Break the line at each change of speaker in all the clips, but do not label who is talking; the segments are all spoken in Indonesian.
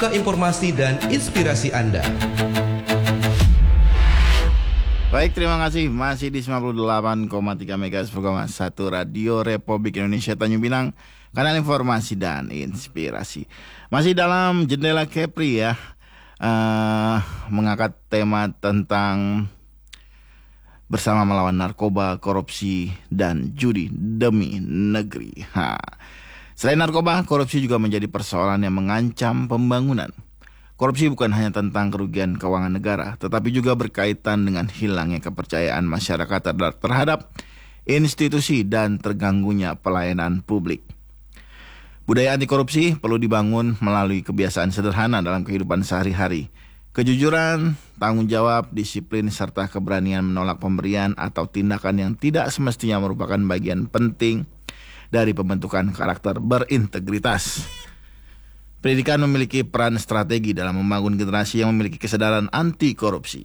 membuka informasi dan inspirasi Anda.
Baik, terima kasih. Masih di 98,3 MHz program 1 Radio Republik Indonesia Tanjung Pinang, kanal informasi dan inspirasi. Masih dalam Jendela Kepri ya, mengangkat tema tentang bersama melawan narkoba, korupsi, dan judi demi negeri. Selain narkoba, korupsi juga menjadi persoalan yang mengancam pembangunan. Korupsi bukan hanya tentang kerugian keuangan negara, tetapi juga berkaitan dengan hilangnya kepercayaan masyarakat terhadap institusi dan terganggunya pelayanan publik. Budaya anti korupsi perlu dibangun melalui kebiasaan sederhana dalam kehidupan sehari-hari. Kejujuran, tanggung jawab, disiplin, serta keberanian menolak pemberian atau tindakan yang tidak semestinya merupakan bagian penting dari pembentukan karakter berintegritas. Pendidikan memiliki peran strategi dalam membangun generasi yang memiliki kesadaran anti korupsi.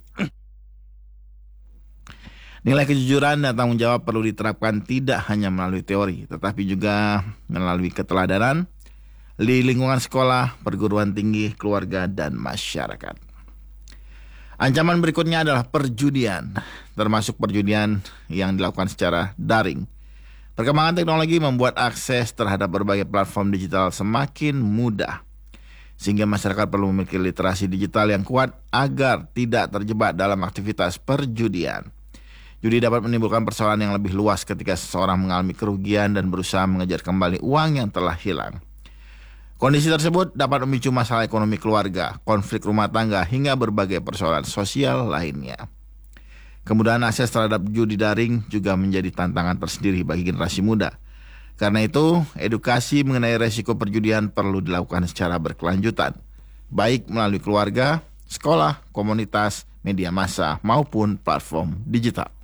Nilai kejujuran dan tanggung jawab perlu diterapkan tidak hanya melalui teori, tetapi juga melalui keteladanan di lingkungan sekolah, perguruan tinggi, keluarga, dan masyarakat. Ancaman berikutnya adalah perjudian, termasuk perjudian yang dilakukan secara daring. Perkembangan teknologi membuat akses terhadap berbagai platform digital semakin mudah, sehingga masyarakat perlu memiliki literasi digital yang kuat agar tidak terjebak dalam aktivitas perjudian. Judi dapat menimbulkan persoalan yang lebih luas ketika seseorang mengalami kerugian dan berusaha mengejar kembali uang yang telah hilang. Kondisi tersebut dapat memicu masalah ekonomi keluarga, konflik rumah tangga, hingga berbagai persoalan sosial lainnya. Kemudahan akses terhadap judi daring juga menjadi tantangan tersendiri bagi generasi muda. Karena itu, edukasi mengenai resiko perjudian perlu dilakukan secara berkelanjutan, baik melalui keluarga, sekolah, komunitas, media massa, maupun platform digital.